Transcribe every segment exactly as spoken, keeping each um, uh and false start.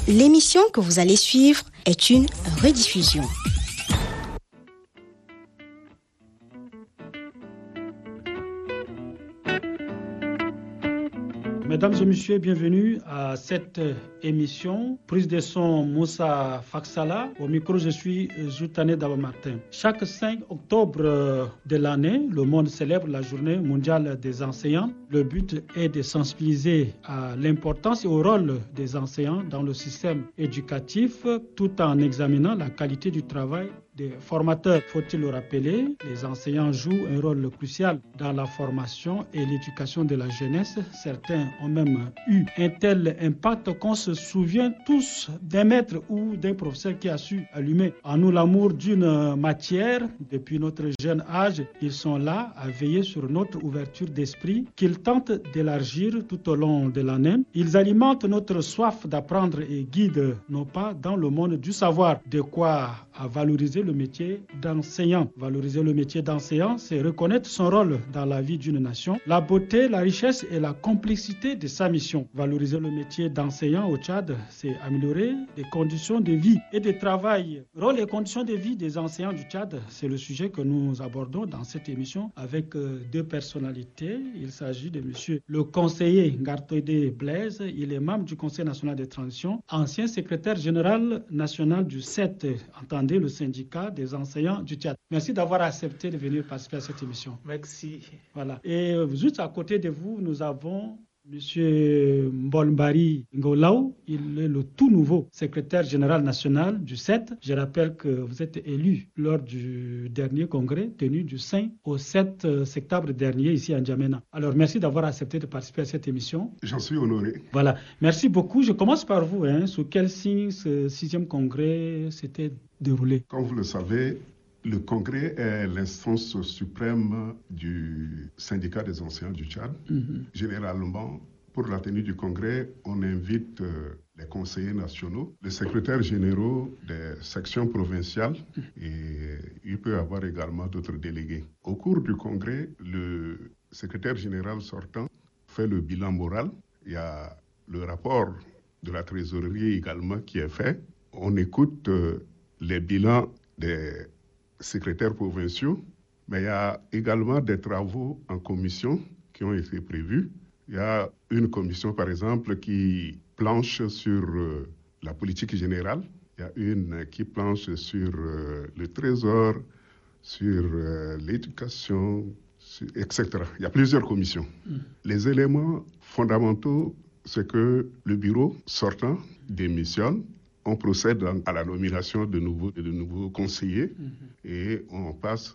L'émission que vous allez suivre est une rediffusion. Mesdames et messieurs, bienvenue à cette émission. Prise de son Moussa Faksala. Au micro, je suis Zoutane Dabamartin. Chaque cinq octobre de l'année, le monde célèbre la journée mondiale des enseignants. Le but est de sensibiliser à l'importance et au rôle des enseignants dans le système éducatif, tout en examinant la qualité du travail des formateurs. Faut-il le rappeler, les enseignants jouent un rôle crucial dans la formation et l'éducation de la jeunesse. Certains ont même eu un tel impact qu'on se souvient tous d'un maître ou d'un professeur qui a su allumer en nous l'amour d'une matière. Depuis notre jeune âge, ils sont là à veiller sur notre ouverture d'esprit qu'ils tentent d'élargir tout au long de l'année. Ils alimentent notre soif d'apprendre et guident nos pas dans le monde du savoir. De quoi à valoriser le métier d'enseignant. Valoriser le métier d'enseignant, c'est reconnaître son rôle dans la vie d'une nation, la beauté, la richesse et la complexité de sa mission. Valoriser le métier d'enseignant au Tchad, c'est améliorer les conditions de vie et de travail. Rôle et conditions de vie des enseignants du Tchad, c'est le sujet que nous abordons dans cette émission avec deux personnalités. Il s'agit de monsieur le conseiller Ngartoide Blaise. Il est membre du Conseil national de transition, ancien secrétaire général national du C E T, entendez le syndicat des enseignants du Tchad. Merci d'avoir accepté de venir participer à cette émission. Merci. Voilà. Et juste à côté de vous, nous avons monsieur Mbolmbari Ngolaou. Il est le tout nouveau secrétaire général national du C E T. Je rappelle que vous êtes élu lors du dernier congrès tenu du cinq au sept septembre dernier ici à N'Djamena. Alors merci d'avoir accepté de participer à cette émission. J'en suis honoré. Voilà. Merci beaucoup. Je commence par vous. Hein. Sous quel signe ce sixième congrès s'était déroulé? Comme vous le savez, le congrès est l'instance suprême du syndicat des enseignants du Tchad. Mm-hmm. Généralement, pour la tenue du congrès, on invite euh, les conseillers nationaux, les secrétaires généraux des sections provinciales mm-hmm. et il peut y avoir également d'autres délégués. Au cours du congrès, le secrétaire général sortant fait le bilan moral. Il y a le rapport de la trésorerie également qui est fait. On écoute euh, les bilans des secrétaires provinciaux, mais il y a également des travaux en commission qui ont été prévus. Il y a une commission, par exemple, qui planche sur euh, la politique générale. Il y a une qui planche sur euh, le trésor, sur euh, l'éducation, sur, et cetera. Il y a plusieurs commissions. Mm. Les éléments fondamentaux, c'est que le bureau sortant démissionne. On procède à la nomination de nouveaux, de nouveaux conseillers mm-hmm. et on passe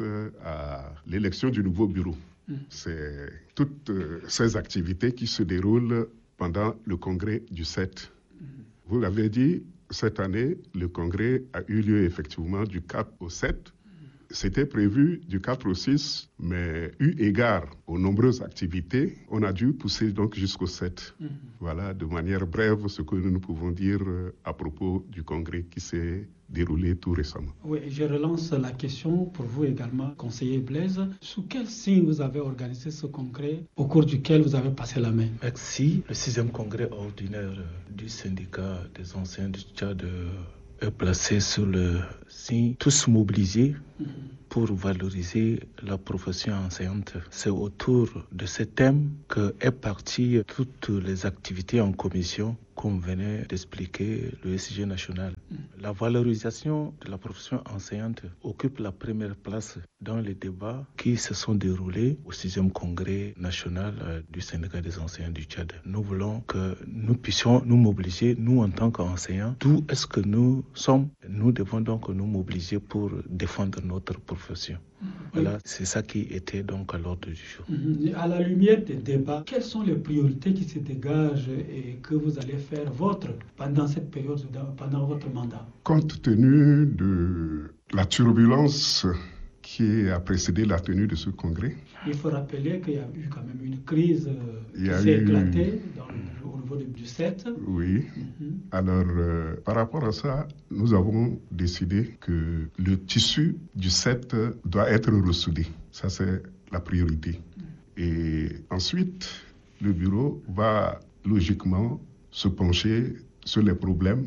à l'élection du nouveau bureau. Mm. C'est toutes ces activités qui se déroulent pendant le congrès du C E T. Mm. Vous l'avez dit, cette année, le congrès a eu lieu effectivement du quatre au sept. C'était prévu du quatre au six, mais eu égard aux nombreuses activités, on a dû pousser donc jusqu'au sept. Mm-hmm. Voilà, de manière brève, ce que nous pouvons dire à propos du congrès qui s'est déroulé tout récemment. Oui, je relance la question pour vous également, conseiller Blaise. Sous quel signe vous avez organisé ce congrès au cours duquel vous avez passé la main? Merci. Le sixième congrès ordinaire du syndicat des enseignants du Tchad est placé sur le signe tous mobilisés mm-hmm. pour valoriser la profession enseignante. C'est autour de ce thème que est partie toutes les activités en commission, comme venait d'expliquer le S I G national. Mm. La valorisation de la profession enseignante occupe la première place dans les débats qui se sont déroulés au sixième congrès national euh, du syndicat des enseignants du Tchad. Nous voulons que nous puissions nous mobiliser, nous en tant qu'enseignants, d'où est-ce que nous sommes. Nous devons donc nous mobiliser pour défendre notre profession. Mmh. Voilà, c'est ça qui était donc à l'ordre du jour. Mmh. À la lumière des débats, quelles sont les priorités qui se dégagent et que vous allez faire votre pendant cette période, pendant votre mandat? Compte tenu de la turbulence qui a précédé la tenue de ce congrès. Il faut rappeler qu'il y a eu quand même une crise qui s'est eu... éclatée dans le, au niveau du C E T. Oui. Mm-hmm. Alors, euh, par rapport à ça, nous avons décidé que le tissu du C E T doit être ressoudé. Ça, c'est la priorité. Mm. Et ensuite, le bureau va logiquement se pencher sur les problèmes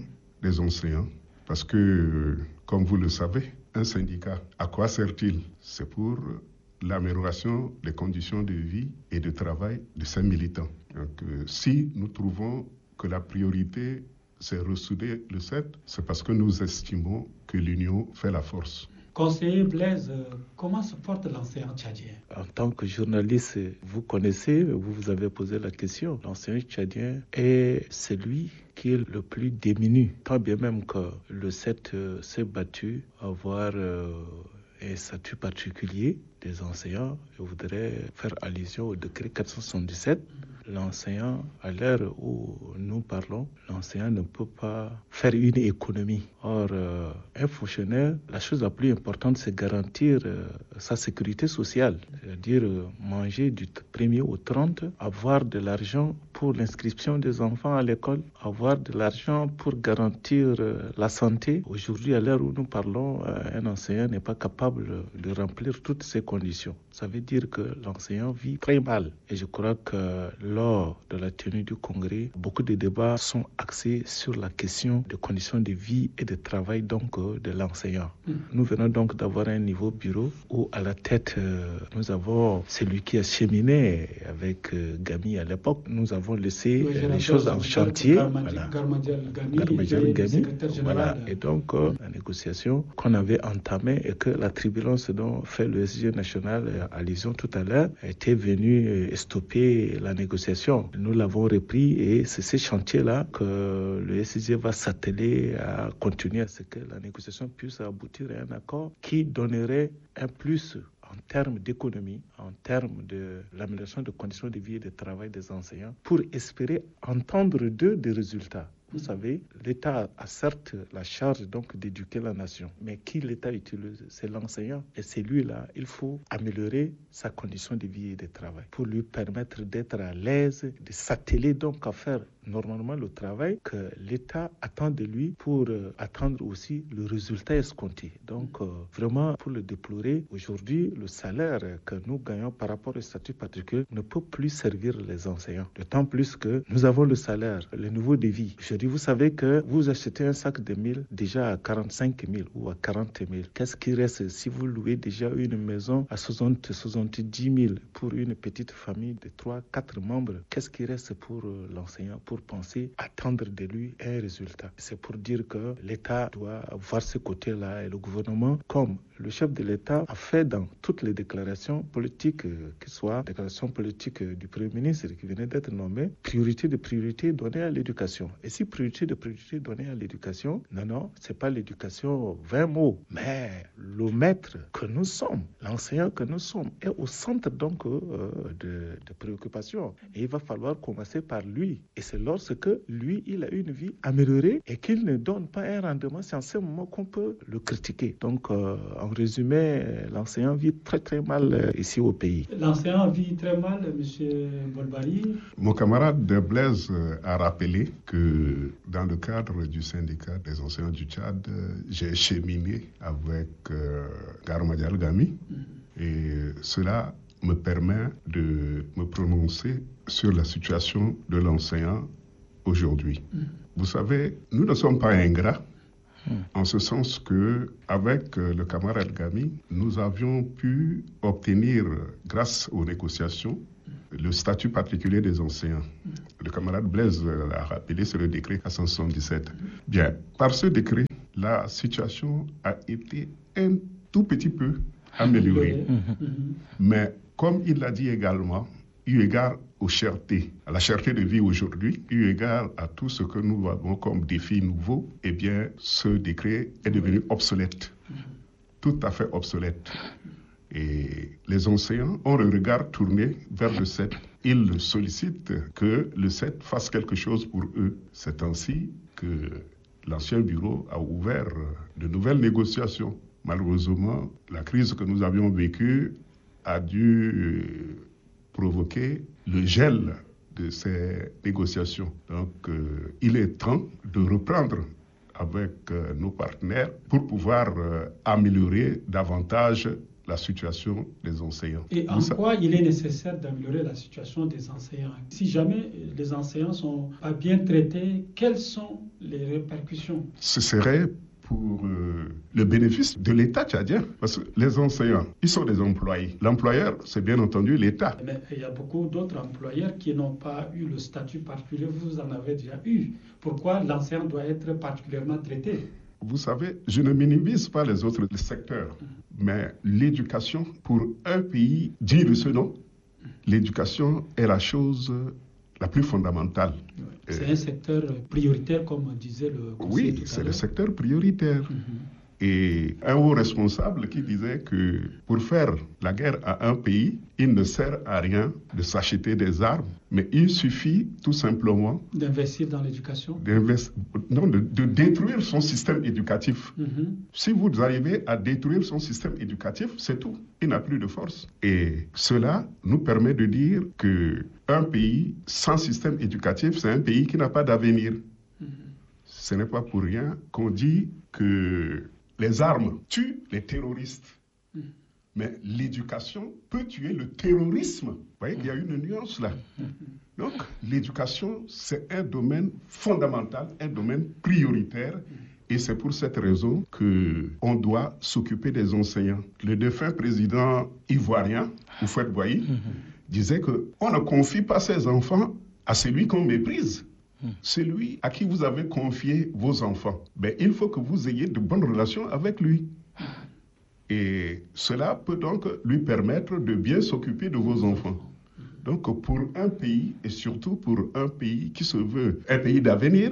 des enseignants parce que, comme vous le savez, un syndicat, à quoi sert-il? C'est pour l'amélioration des conditions de vie et de travail de ses militants. Donc, euh, si nous trouvons que la priorité, c'est ressouder le C E T, c'est parce que nous estimons que l'union fait la force. Conseiller Blaise, comment se porte l'enseignant tchadien? En tant que journaliste, vous connaissez, vous vous avez posé la question. L'enseignant tchadien est celui qui est le plus démuni. Tant bien même que le C E T s'est battu à avoir euh, un statut particulier des enseignants. Je voudrais faire allusion au décret quatre cent soixante-dix-sept. L'enseignant, à l'heure où nous parlons, l'enseignant ne peut pas faire une économie. Or, euh, un fonctionnaire, la chose la plus importante, c'est garantir euh, sa sécurité sociale. C'est-à-dire euh, manger du premier au trente, avoir de l'argent pour l'inscription des enfants à l'école, avoir de l'argent pour garantir euh, la santé. Aujourd'hui, à l'heure où nous parlons, euh, un enseignant n'est pas capable de remplir toutes ces conditions. Ça veut dire que l'enseignant vit très mal. Et je crois que lors de la tenue du congrès, beaucoup de débats sont axés sur la question des conditions de vie et de travail donc euh, de l'enseignant. Mmh. Nous venons donc d'avoir un nouveau bureau où à la tête, euh, nous avons celui qui a cheminé avec euh, Gami à l'époque. Nous avons laissé oui, euh, les choses en chantier. Voilà. Garmadial Gami. Voilà. Et donc, euh, la négociation qu'on avait entamée et que la tribulance dont fait le S G national euh, allusion tout à l'heure était venue euh, stopper la négociation. Nous l'avons repris et c'est ce chantier-là que le S G va s'atteler à continuer à ce que la négociation puisse aboutir à un accord qui donnerait un plus en termes d'économie, en termes de l'amélioration des conditions de vie et de travail des enseignants, pour espérer entendre d'eux des résultats. Vous savez, l'État a certes la charge donc d'éduquer la nation, mais qui l'État utilise, c'est l'enseignant. Et c'est lui-là, il faut améliorer sa condition de vie et de travail pour lui permettre d'être à l'aise, de s'atteler donc à faire normalement le travail que l'État attend de lui pour euh, attendre aussi le résultat escompté. Donc euh, vraiment, pour le déplorer, aujourd'hui, le salaire que nous gagnons par rapport au statut particulier ne peut plus servir les enseignants. D'autant plus que nous avons le salaire, le niveau de vie. Aujourd'hui, vous savez que vous achetez un sac de mille déjà à quarante-cinq mille ou à quarante mille. Qu'est-ce qui reste si vous louez déjà une maison à soixante, soixante-dix mille pour une petite famille de trois, quatre membres? Qu'est-ce qui reste pour euh, l'enseignant pour penser attendre de lui un résultat? C'est pour dire que l'État doit voir ce côté-là et le gouvernement, comme le chef de l'État a fait dans toutes les déclarations politiques, euh, que ce soit déclaration politique euh, du Premier ministre qui venait d'être nommé, priorité de priorité donnée à l'éducation. Et si priorité de priorité donnée à l'éducation, non, non, c'est pas l'éducation vingt mots, mais le maître que nous sommes, l'enseignant que nous sommes, est au centre donc euh, de, de préoccupation. Et il va falloir commencer par lui. Et c'est lorsque lui, il a une vie améliorée et qu'il ne donne pas un rendement, c'est en ce moment qu'on peut le critiquer. Donc, euh, en résumé, l'enseignant vit très très mal euh, ici au pays. L'enseignant vit très mal, M. Bolbali. Mon camarade Blaise a rappelé que dans le cadre du syndicat des enseignants du Tchad, j'ai cheminé avec euh, Garmadial Gami mm-hmm. et cela me permet de me prononcer sur la situation de l'enseignant aujourd'hui. Mm. Vous savez, nous ne sommes pas ingrats, mm. en ce sens que, avec le camarade Gami, nous avions pu obtenir, grâce aux négociations, le statut particulier des enseignants. Mm. Le camarade Blaise l'a rappelé, c'est le décret quatre cent soixante-dix-sept. Mm. Bien, par ce décret, la situation a été un tout petit peu améliorée. Mm. Mm. Mais, comme il l'a dit également, eu égard aux chertés, à la cherté de vie aujourd'hui, eu égard à tout ce que nous avons comme défi nouveau, eh bien, ce décret est devenu obsolète, tout à fait obsolète. Et les enseignants ont le regard tourné vers le C E T. Ils sollicitent que le C E T fasse quelque chose pour eux. C'est ainsi que l'ancien bureau a ouvert de nouvelles négociations. Malheureusement, la crise que nous avions vécue a dû provoquer le gel de ces négociations. Donc, euh, il est temps de reprendre avec euh, nos partenaires pour pouvoir euh, améliorer davantage la situation des enseignants. Et en Vous quoi il est nécessaire d'améliorer la situation des enseignants? Si jamais les enseignants sont pas bien traités, quelles sont les répercussions? Ce serait pour euh, le bénéfice de l'État tchadien. Parce que les enseignants, ils sont des employés. L'employeur, c'est bien entendu l'État. Mais il y a beaucoup d'autres employeurs qui n'ont pas eu le statut particulier. Vous en avez déjà eu. Pourquoi l'enseignant doit être particulièrement traité? Vous savez, je ne minimise pas les autres secteurs, mais l'éducation, pour un pays digne de ce nom, l'éducation est la chose la plus fondamentale. C'est un secteur prioritaire, comme disait le conseiller. Oui, c'est le secteur prioritaire. Mm-hmm. Et un haut responsable qui disait que pour faire la guerre à un pays, il ne sert à rien de s'acheter des armes, mais il suffit tout simplement d'investir dans l'éducation. Non, de, de détruire son système éducatif. Mm-hmm. Si vous arrivez à détruire son système éducatif, c'est tout. Il n'a plus de force. Et cela nous permet de dire que un pays sans système éducatif, c'est un pays qui n'a pas d'avenir. Mm-hmm. Ce n'est pas pour rien qu'on dit que les armes tuent les terroristes. Mm. Mais l'éducation peut tuer le terrorisme. Vous voyez qu'il y a une nuance là. Mm. Donc, l'éducation, c'est un domaine fondamental, un domaine prioritaire. Mm. Et c'est pour cette raison qu'on doit s'occuper des enseignants. Le défunt président ivoirien, Houphouët-Boigny, mm. disait qu'on ne confie pas ses enfants à celui qu'on méprise. Celui à qui vous avez confié vos enfants, ben, il faut que vous ayez de bonnes relations avec lui. Et cela peut donc lui permettre de bien s'occuper de vos enfants. Donc pour un pays, et surtout pour un pays qui se veut un pays d'avenir,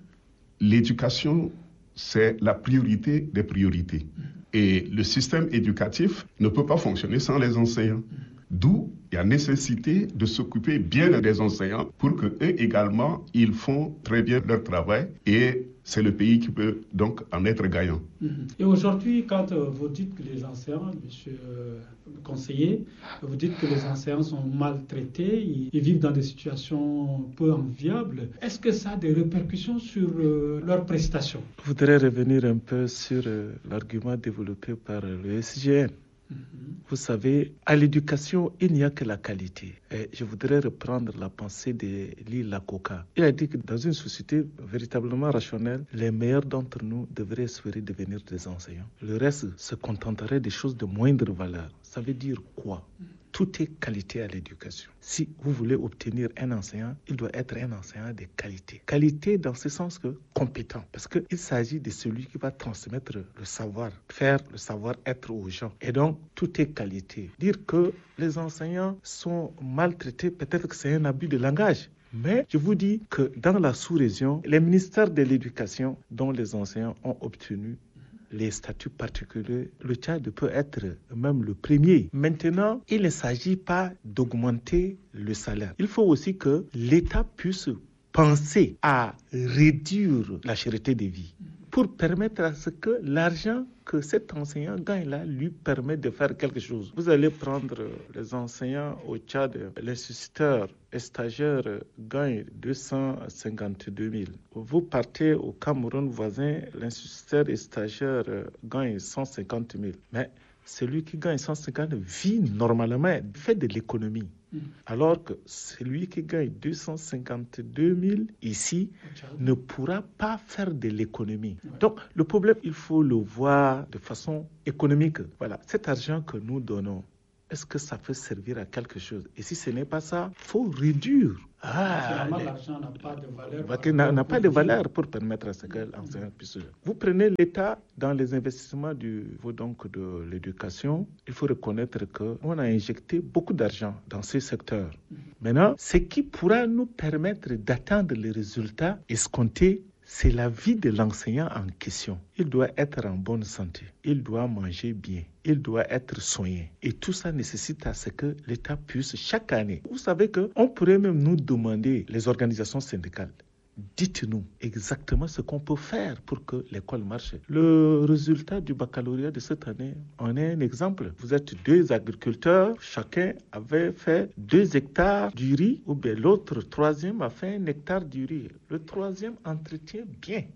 l'éducation, c'est la priorité des priorités. Et le système éducatif ne peut pas fonctionner sans les enseignants. D'où il y a nécessité de s'occuper bien des enseignants pour qu'eux également, ils font très bien leur travail et c'est le pays qui peut donc en être gagnant. Et aujourd'hui, quand vous dites que les enseignants, monsieur le conseiller, vous dites que les enseignants sont maltraités, ils vivent dans des situations peu enviables, est-ce que ça a des répercussions sur euh, leurs prestations? Je voudrais revenir un peu sur euh, l'argument développé par le S G N. Mm-hmm. Vous savez, à l'éducation, il n'y a que la qualité. Et je voudrais reprendre la pensée de Lee Iacocca. Il a dit que dans une société véritablement rationnelle, les meilleurs d'entre nous devraient espérer devenir des enseignants. Le reste se contenterait des choses de moindre valeur. Ça veut dire quoi? Tout est qualité à l'éducation. Si vous voulez obtenir un enseignant, il doit être un enseignant de qualité. Qualité dans ce sens que compétent. Parce qu'il s'agit de celui qui va transmettre le savoir, faire le savoir-être aux gens. Et donc, tout est qualité. Dire que les enseignants sont maltraités, peut-être que c'est un abus de langage. Mais je vous dis que dans la sous-région, les ministères de l'éducation dont les enseignants ont obtenu les statuts particuliers, le Tchad peut être même le premier. Maintenant, il ne s'agit pas d'augmenter le salaire. Il faut aussi que l'État puisse penser à réduire la cherté de vie pour permettre à ce que l'argent que cet enseignant gagne-là lui permet de faire quelque chose. Vous allez prendre les enseignants au Tchad, les instituteurs et stagiaires gagnent deux cent cinquante-deux mille. Vous partez au Cameroun voisin, l'instituteur et stagiaire gagne cent cinquante mille. Mais celui qui gagne cent cinquante vit normalement, fait de l'économie. Mmh. Alors que celui qui gagne deux cent cinquante-deux mille ici ne pourra pas faire de l'économie. Ouais. Donc le problème, il faut le voir de façon économique. Voilà, cet argent que nous donnons, est-ce que ça peut servir à quelque chose? Et si ce n'est pas ça, il faut réduire. Ah, les... l'argent n'a pas de valeur. N'a, n'a pas de valeur pour permettre à ce que l'enseignant puisse. Vous prenez l'État dans les investissements du niveau donc de l'éducation. Il faut reconnaître qu'on a injecté beaucoup d'argent dans ces secteurs. Maintenant, ce qui pourra nous permettre d'atteindre les résultats escomptés, c'est la vie de l'enseignant en question. Il doit être en bonne santé, il doit manger bien, il doit être soigné. Et tout ça nécessite à ce que l'État puisse chaque année. Vous savez qu'on pourrait même nous demander, les organisations syndicales, dites-nous exactement ce qu'on peut faire pour que l'école marche. Le résultat du baccalauréat de cette année, on est un exemple. Vous êtes deux agriculteurs, chacun avait fait deux hectares du riz, ou bien l'autre troisième a fait un hectare du riz. Le troisième entretient bien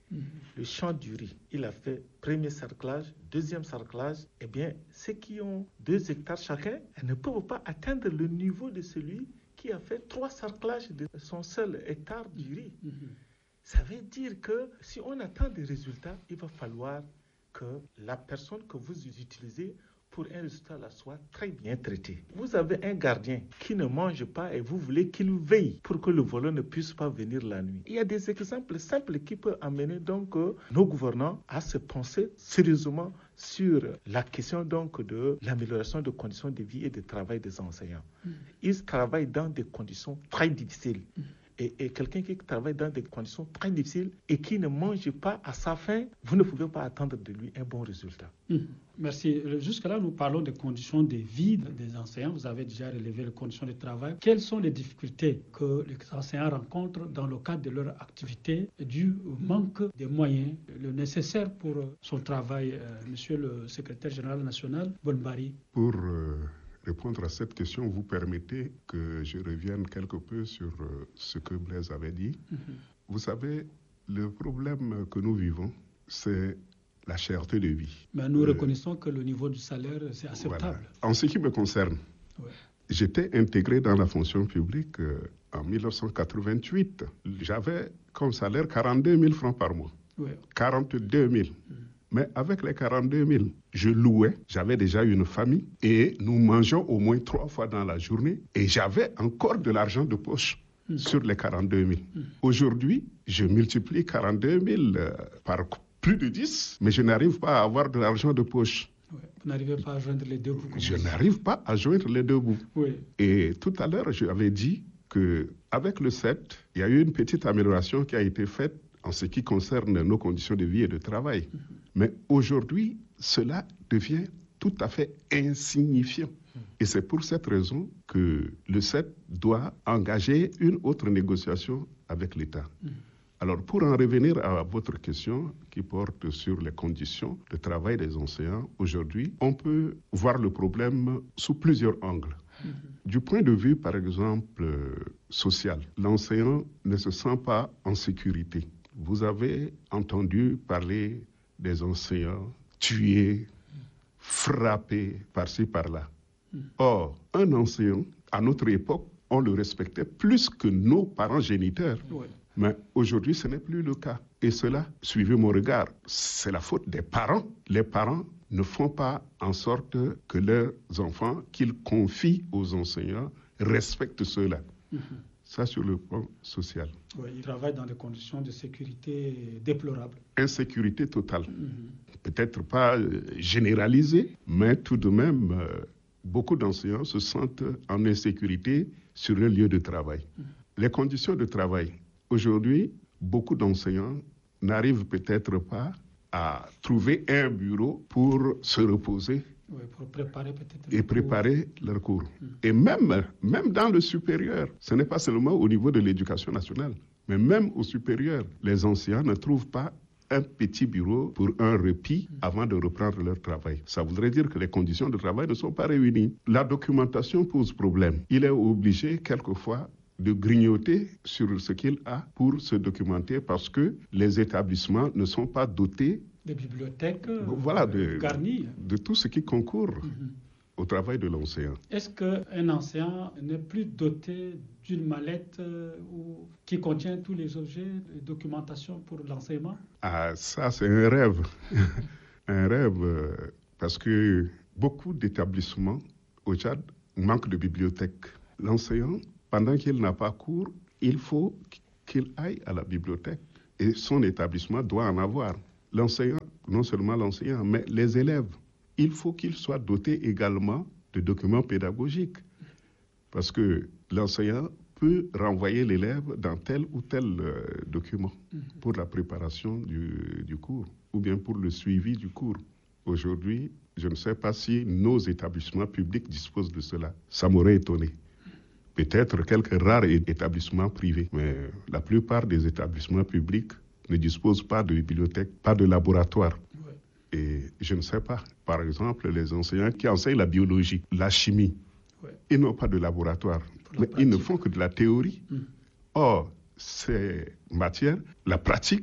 Mmh. Le champ du riz, il a fait premier cerclage, deuxième cerclage. Eh bien, ceux qui ont deux hectares chacun, elles ne peuvent pas atteindre le niveau de celui qui a fait trois cerclages de son seul hectare du riz. Mmh. Ça veut dire que si on attend des résultats, il va falloir que la personne que vous utilisez pour un résultat là soit très bien traité. Vous avez un gardien qui ne mange pas et vous voulez qu'il veille pour que le voleur ne puisse pas venir la nuit. Il y a des exemples simples qui peuvent amener donc euh, nos gouvernants à se penser sérieusement sur la question donc de l'amélioration des conditions de vie et de travail des enseignants. Mmh. Ils travaillent dans des conditions très difficiles. Mmh. Et, et quelqu'un qui travaille dans des conditions très difficiles et qui ne mange pas à sa faim, vous ne pouvez pas attendre de lui un bon résultat. Mmh. Merci. Jusque-là, nous parlons des conditions de vie des enseignants. Vous avez déjà relevé les conditions de travail. Quelles sont les difficultés que les enseignants rencontrent dans le cadre de leur activité dû au manque de moyens, le nécessaire pour son travail? euh, Monsieur le secrétaire général national, Bonbari. Pour euh... répondre à cette question, vous permettez que je revienne quelque peu sur euh, ce que Blaise avait dit. Mm-hmm. Vous savez, le problème que nous vivons, c'est la cherté de vie. Mais nous euh, reconnaissons que le niveau du salaire, c'est acceptable. Voilà. En ce qui me concerne, ouais. J'étais intégré dans la fonction publique euh, en dix-neuf cent quatre-vingt-huit. J'avais comme salaire quarante-deux mille francs par mois. Ouais. quarante-deux mille. Mm. Mais avec les quarante-deux mille, je louais, j'avais déjà une famille et nous mangeons au moins trois fois dans la journée et j'avais encore de l'argent de poche mmh. sur les quarante-deux mille. Mmh. Aujourd'hui, je multiplie quarante-deux mille euh, par plus de dix, mais je n'arrive pas à avoir de l'argent de poche. Ouais. Vous n'arrivez pas à joindre les deux bouts. Je n'arrive pas à joindre les deux bouts. Oui. Et tout à l'heure, j'avais dit qu'avec le C E T, il y a eu une petite amélioration qui a été faite en ce qui concerne nos conditions de vie et de travail. Mmh. Mais aujourd'hui, cela devient tout à fait insignifiant. Mmh. Et c'est pour cette raison que le C E T doit engager une autre négociation avec l'État. Mmh. Alors, pour en revenir à votre question qui porte sur les conditions de travail des enseignants, aujourd'hui, on peut voir le problème sous plusieurs angles. Mmh. Du point de vue, par exemple, euh, social, l'enseignant ne se sent pas en sécurité. Vous avez entendu parler des enseignants tués, frappés par-ci, par-là. Or, un enseignant, à notre époque, on le respectait plus que nos parents géniteurs. Oui. Mais aujourd'hui, ce n'est plus le cas. Et cela, suivez mon regard, c'est la faute des parents. Les parents ne font pas en sorte que leurs enfants, qu'ils confient aux enseignants, respectent cela. Mm-hmm. Ça, sur le plan social. Oui, ils travaillent dans des conditions de sécurité déplorables. Insécurité totale. Mm-hmm. Peut-être pas euh, généralisée, mais tout de même, euh, beaucoup d'enseignants se sentent en insécurité sur le lieu de travail. Mm-hmm. Les conditions de travail. Aujourd'hui, beaucoup d'enseignants n'arrivent peut-être pas à trouver un bureau pour se reposer. Oui, pour préparer peut-être et préparer leurs cours. Mmh. Et même, même dans le supérieur, ce n'est pas seulement au niveau de l'éducation nationale, mais même au supérieur, les enseignants ne trouvent pas un petit bureau pour un répit mmh. avant de reprendre leur travail. Ça voudrait dire que les conditions de travail ne sont pas réunies. La documentation pose problème. Il est obligé quelquefois de grignoter sur ce qu'il a pour se documenter parce que les établissements ne sont pas dotés des bibliothèques voilà, de, garnies. De tout ce qui concourt mm-hmm. au travail de l'enseignant. Est-ce qu'un enseignant n'est plus doté d'une mallette euh, où, qui contient tous les objets de documentation pour l'enseignement? Ah, ça, c'est un rêve. un rêve euh, parce que beaucoup d'établissements au Tchad manquent de bibliothèques. L'enseignant, pendant qu'il n'a pas cours, il faut qu'il aille à la bibliothèque et son établissement doit en avoir. L'enseignant, non seulement l'enseignant, mais les élèves, il faut qu'ils soient dotés également de documents pédagogiques. Parce que l'enseignant peut renvoyer l'élève dans tel ou tel euh, document pour la préparation du, du cours ou bien pour le suivi du cours. Aujourd'hui, je ne sais pas si nos établissements publics disposent de cela. Ça m'aurait étonné. Peut-être quelques rares établissements privés, mais la plupart des établissements publics ne disposent pas de bibliothèque, pas de laboratoire. Ouais. Et je ne sais pas, par exemple, les enseignants qui enseignent la biologie, la chimie, ouais. ils n'ont pas de laboratoire, mais pratique. Ils ne font que de la théorie. Mmh. Or, ces matières, la pratique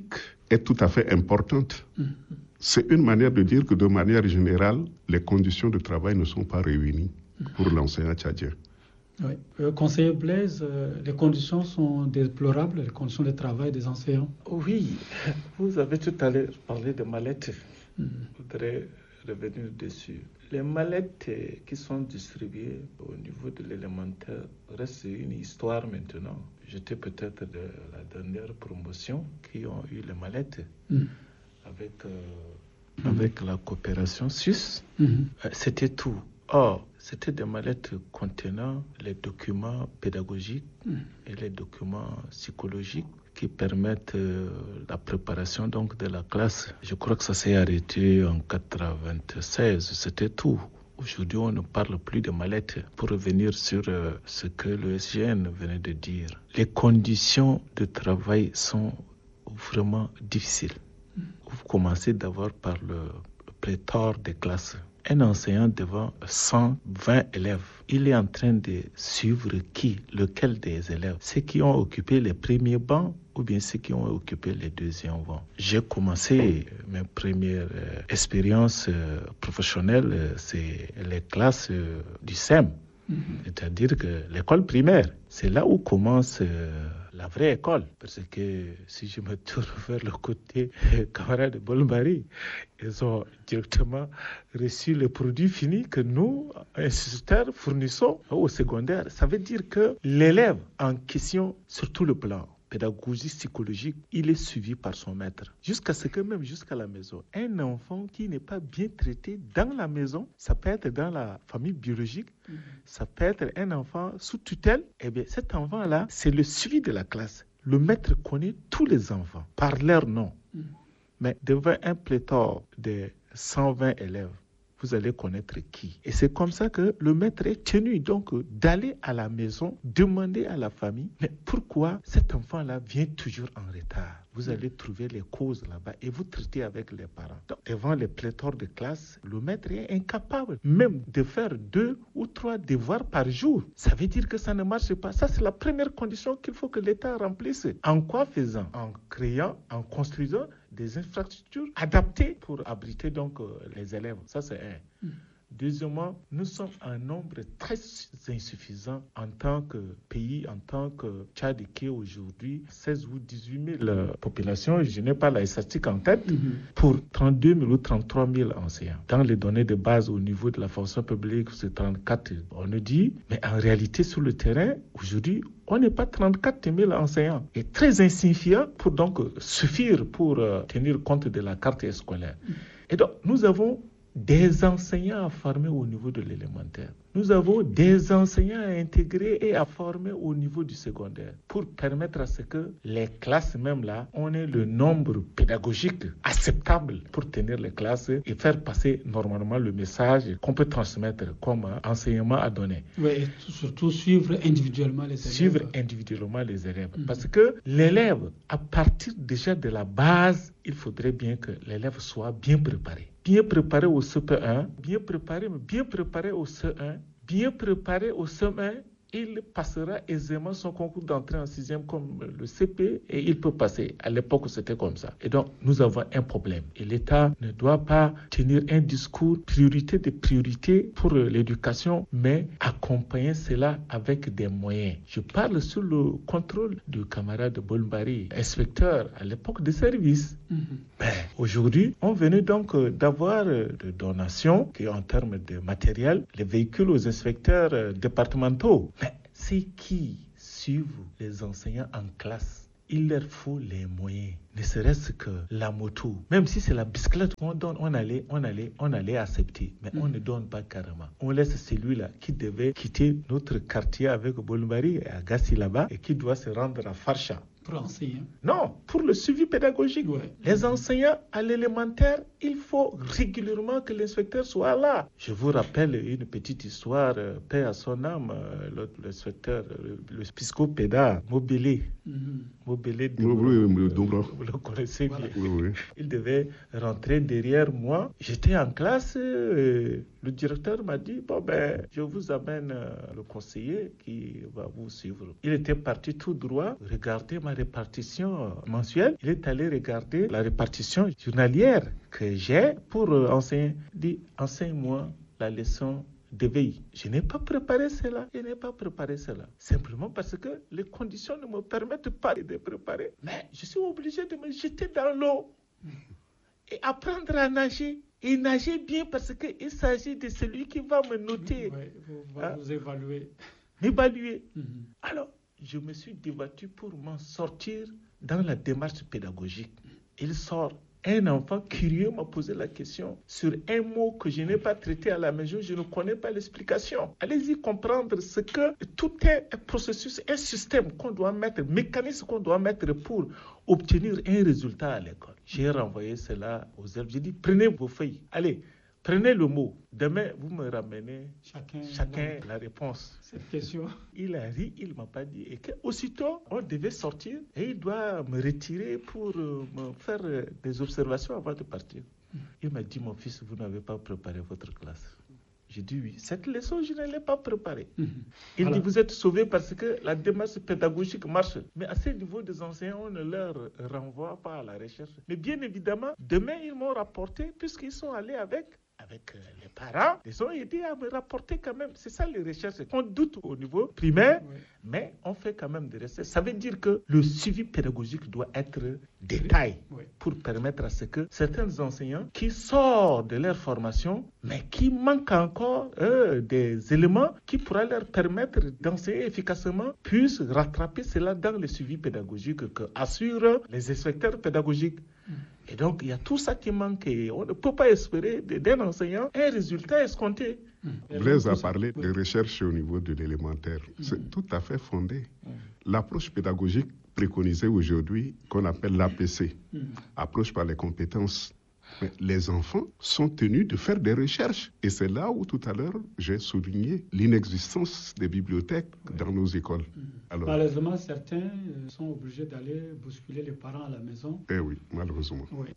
est tout à fait importante. Mm-hmm. C'est une manière de dire que de manière générale, les conditions de travail ne sont pas réunies pour l'enseignant tchadien. Oui. Euh, conseiller Blaise, euh, les conditions sont déplorables, les conditions de travail des enseignants. Oui, vous avez tout à l'heure parlé de mallettes. Mm. Je voudrais revenir dessus. Les mallettes qui sont distribuées au niveau de l'élémentaire restent une histoire maintenant. J'étais peut-être de la dernière promotion qui ont eu les mallettes mm. avec, euh, mm. avec la coopération suisse. Mm-hmm. C'était tout. Or, c'était des mallettes contenant les documents pédagogiques mm. et les documents psychologiques qui permettent euh, la préparation donc, de la classe. Je crois que ça s'est arrêté en quatre-vingt-seize, c'était tout. Aujourd'hui, on ne parle plus de mallettes. Pour revenir sur euh, ce que le S G N venait de dire, les conditions de travail sont vraiment difficiles. Mm. Vous commencez d'abord par le, le pléthore des classes. Un enseignant devant cent vingt élèves, il est en train de suivre qui, lequel des élèves? Ceux qui ont occupé les premiers bancs ou bien ceux qui ont occupé les deuxièmes bancs. J'ai commencé mes premières euh, expériences euh, professionnelles, euh, c'est les classes euh, du S E M. Mm-hmm. C'est-à-dire que l'école primaire, c'est là où commence euh, la vraie école. Parce que si je me tourne vers le côté euh, camarade de Bolmbari, ils ont directement reçu le produit fini que nous, instituteurs, fournissons au secondaire. Ça veut dire que l'élève en question, sur tout le plan pédagogique, psychologique, il est suivi par son maître. Jusqu'à ce que même jusqu'à la maison, un enfant qui n'est pas bien traité dans la maison, ça peut être dans la famille biologique, mmh. ça peut être un enfant sous tutelle, et bien cet enfant-là, c'est le suivi de la classe. Le maître connaît tous les enfants par leur nom. Mmh. Mais devant un pléthore de cent vingt élèves, vous allez connaître qui. Et c'est comme ça que le maître est tenu donc d'aller à la maison, demander à la famille, mais pourquoi cet enfant-là vient toujours en retard? Vous allez trouver les causes là-bas et vous traitez avec les parents. Donc, devant les pléthores de classes, le maître est incapable même de faire deux ou trois devoirs par jour. Ça veut dire que ça ne marche pas. Ça, c'est la première condition qu'il faut que l'État remplisse. En quoi faisant? En créant, en construisant des infrastructures adaptées pour abriter donc euh, les élèves. Ça, c'est un. Mm. Deuxièmement, nous sommes un nombre très insuffisant en tant que pays, en tant que Tchad qui est aujourd'hui seize ou dix-huit mille euh, populations, je n'ai pas la statistique en tête, mm-hmm. pour trente-deux mille ou trente-trois mille enseignants. Dans les données de base au niveau de la fonction publique, c'est trente-quatre. On nous dit, mais en réalité sur le terrain, aujourd'hui, on n'est pas trente-quatre mille enseignants. Et très insuffisant pour donc suffire pour euh, tenir compte de la carte scolaire. Mm-hmm. Et donc, nous avons des enseignants à former au niveau de l'élémentaire. Nous avons des enseignants à intégrer et à former au niveau du secondaire pour permettre à ce que les classes même là, on ait le nombre pédagogique acceptable pour tenir les classes et faire passer normalement le message qu'on peut transmettre comme enseignement à donner. Oui, et surtout suivre individuellement les élèves. Suivre individuellement les élèves. Mm-hmm. Parce que l'élève, à partir déjà de la base, il faudrait bien que l'élève soit bien préparé. Bien préparé au C P un, bien préparé, mais bien préparé au C un, bien préparé au C M un, il passera aisément son concours d'entrée en sixième comme le C P et il peut passer. À l'époque, c'était comme ça. Et donc, nous avons un problème. Et l'État ne doit pas tenir un discours priorité de priorité pour l'éducation, mais accompagner cela avec des moyens. Je parle sous le contrôle du camarade Bolmbari, inspecteur à l'époque de service. Mm-hmm. Mais aujourd'hui, on venait donc d'avoir des donations qui, en termes de matériel, les véhicules aux inspecteurs départementaux. Mais c'est qui suivent les enseignants en classe? Il leur faut les moyens, ne serait-ce que la moto. Même si c'est la bicyclette qu'on donne, on allait, on allait, on allait accepter. Mais mmh. on ne donne pas carrément. On laisse celui-là qui devait quitter notre quartier avec Bolmbari à Gassi là-bas et qui doit se rendre à Farsha. Pour enseigner? Non, pour le suivi pédagogique. Ouais. Les enseignants à l'élémentaire, il faut régulièrement que l'inspecteur soit là. Je vous rappelle une petite histoire, euh, paix à son âme, euh, le, l'inspecteur, le, le psychopéda, Mobélé. Mm-hmm. Mobélé de oui, oui, euh, vous le connaissez voilà. bien. Oui, oui. Il devait rentrer derrière moi. J'étais en classe, euh, le directeur m'a dit, bon ben, je vous amène euh, le conseiller qui va vous suivre. Il était parti tout droit, regardez ma répartition mensuelle, il est allé regarder la répartition journalière que j'ai pour euh, enseigner. Il dit, enseigne-moi la leçon d'éveil. Je n'ai pas préparé cela, je n'ai pas préparé cela. Simplement parce que les conditions ne me permettent pas de préparer. Mais je suis obligé de me jeter dans l'eau et apprendre à nager. Et nager bien parce qu'il s'agit de celui qui va me noter. Oui, vous, va hein? vous évaluer. M'évaluer. Mm-hmm. Alors, je me suis débattu pour m'en sortir dans la démarche pédagogique. Il sort. Un enfant curieux m'a posé la question sur un mot que je n'ai pas traité à la maison, je ne connais pas l'explication. Allez-y comprendre ce que tout est un processus, un système qu'on doit mettre, un mécanisme qu'on doit mettre pour obtenir un résultat à l'école. J'ai renvoyé cela aux élèves. J'ai dit, prenez vos feuilles, allez, prenez le mot. Demain, vous me ramenez chacun, chacun la réponse. Cette question. Il a ri, il ne m'a pas dit. Et qu'aussitôt, on devait sortir et il doit me retirer pour euh, me faire euh, des observations avant de partir. Mm. Il m'a dit, mon fils, vous n'avez pas préparé votre classe. J'ai dit oui. Cette leçon, je ne l'ai pas préparée. Mm-hmm. Il voilà. dit, vous êtes sauvés parce que la démarche pédagogique marche. Mais à ce niveau des enseignants, on ne leur renvoie pas à la recherche. Mais bien évidemment, demain, ils m'ont rapporté, puisqu'ils sont allés avec... avec euh, les parents, ils ont aidé à me rapporter quand même. C'est ça les recherches. On doute au niveau primaire, oui. mais on fait quand même des recherches. Ça veut dire que le suivi pédagogique doit être détaillé oui. pour permettre à ce que certains enseignants qui sortent de leur formation, mais qui manquent encore euh, des éléments qui pourraient leur permettre d'enseigner efficacement, puissent rattraper cela dans le suivi pédagogique que assurent les inspecteurs pédagogiques. Mm. Et donc, il y a tout ça qui manque et on ne peut pas espérer d'un enseignant un résultat escompté. Mmh. Blaise a parlé oui. de recherche au niveau de l'élémentaire. Mmh. C'est tout à fait fondé. Mmh. L'approche pédagogique préconisée aujourd'hui, qu'on appelle l'A P C, mmh. approche par les compétences. Mais les enfants sont tenus de faire des recherches. Et c'est là où, tout à l'heure, j'ai souligné l'inexistence des bibliothèques oui. dans nos écoles. Mmh. Alors, malheureusement, certains sont obligés d'aller bousculer les parents à la maison. Eh oui, malheureusement. Oui.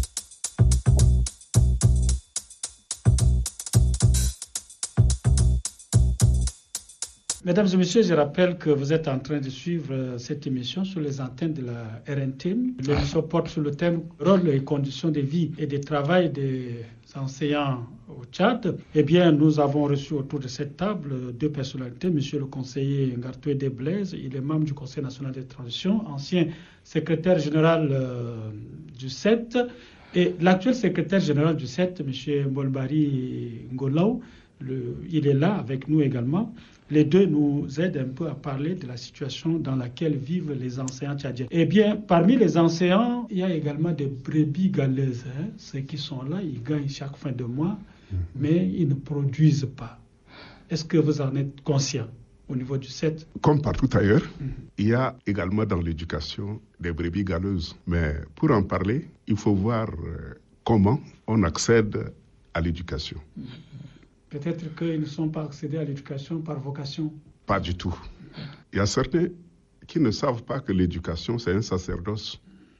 Mesdames et messieurs, je rappelle que vous êtes en train de suivre cette émission sur les antennes de la R N T. L'émission porte sur le thème « Rôle et conditions de vie et de travail des enseignants au Tchad ». Eh bien, nous avons reçu autour de cette table deux personnalités. Monsieur le conseiller Ngartoué Blaise, il est membre du Conseil national de transition, ancien secrétaire général euh, du C E T. Et l'actuel secrétaire général du C E T, monsieur Mbolbari Ngolaou, le, il est là avec nous également. Les deux nous aident un peu à parler de la situation dans laquelle vivent les enseignants tchadiens. Eh bien, parmi les enseignants, il y a également des brebis galeuses. Hein. Ceux qui sont là, ils gagnent chaque fin de mois, mmh. mais ils ne produisent pas. Est-ce que vous en êtes conscient au niveau du C E T? Comme partout ailleurs, mmh. il y a également dans l'éducation des brebis galeuses. Mais pour en parler, il faut voir euh, comment on accède à l'éducation. Mmh. Peut-être qu'ils ne sont pas accédés à l'éducation par vocation. Pas du tout. Il y a certains qui ne savent pas que l'éducation, c'est un sacerdoce.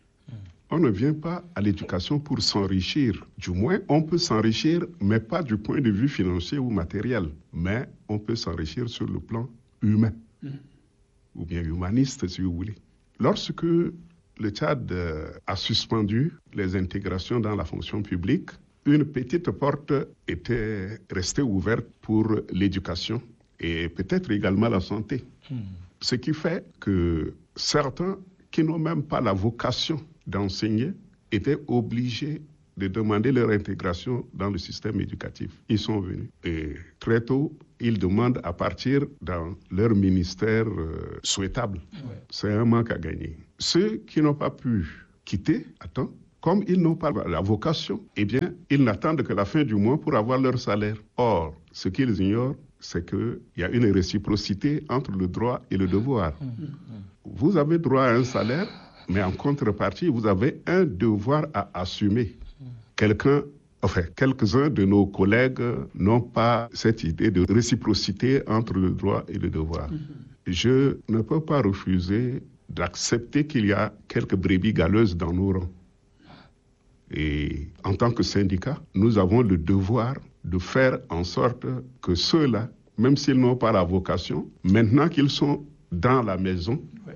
On ne vient pas à l'éducation pour s'enrichir. Du moins, on peut s'enrichir, mais pas du point de vue financier ou matériel. Mais on peut s'enrichir sur le plan humain, mmh. ou bien humaniste, si vous voulez. Lorsque le Tchad a suspendu les intégrations dans la fonction publique, une petite porte était restée ouverte pour l'éducation et peut-être également la santé. Mmh. Ce qui fait que certains qui n'ont même pas la vocation d'enseigner étaient obligés de demander leur intégration dans le système éducatif. Ils sont venus et très tôt, ils demandent à partir dans leur ministère euh, souhaitable. Ouais. C'est un manque à gagner. Ceux qui n'ont pas pu quitter à temps, comme ils n'ont pas la vocation, eh bien, ils n'attendent que la fin du mois pour avoir leur salaire. Or, ce qu'ils ignorent, c'est qu'il y a une réciprocité entre le droit et le devoir. Vous avez droit à un salaire, mais en contrepartie, vous avez un devoir à assumer. Quelqu'un, enfin, quelques-uns de nos collègues n'ont pas cette idée de réciprocité entre le droit et le devoir. Je ne peux pas refuser d'accepter qu'il y a quelques brebis galeuses dans nos rangs. Et en tant que syndicat, nous avons le devoir de faire en sorte que ceux-là, même s'ils n'ont pas la vocation, maintenant qu'ils sont dans la maison, ouais,